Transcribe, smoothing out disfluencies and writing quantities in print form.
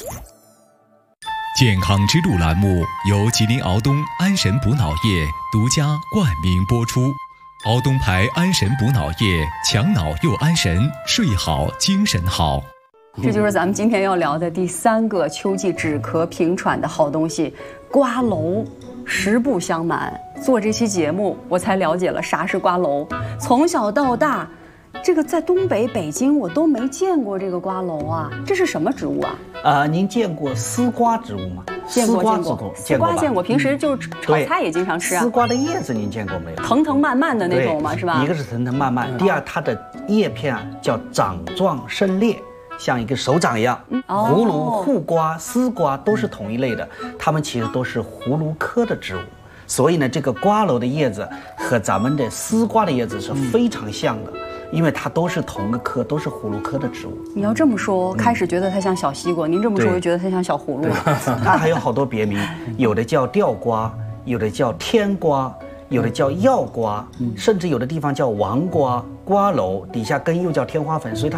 健康之路栏目由吉林敖东安神补脑液独家冠名播出。敖东牌安神补脑液，强脑又安神，睡好精神好。 这就是咱们今天要聊的第3个秋季止咳平喘的好东西——瓜蒌。实不相瞒，做这期节目我才了解了啥是瓜蒌。从小到大，这个在东北、北京我都没见过这个瓜蒌啊，这是什么植物啊？ 您见过丝瓜植物吗？ 见过。丝瓜见过，平时就是炒菜也经常吃啊。 丝瓜的叶子您见过没有？ 藤藤蔓蔓的那种嘛，是吧？ 一个是藤藤蔓蔓，第二它的叶片叫掌状生裂，像一个手掌一样。葫芦、护瓜、丝瓜都是同一类的，它们其实都是葫芦科的植物。所以呢，这个瓜蒌的叶子和咱们的丝瓜的叶子是非常像的，因为它都是同个科，都是葫芦科的植物。 你要这么说，开始觉得它像小西瓜，您这么说又觉得它像小葫芦。 它还有好多别名，有的叫吊瓜，有的叫天瓜，有的叫药瓜，甚至有的地方叫王瓜、瓜蒌，底下根又叫天花粉，所以它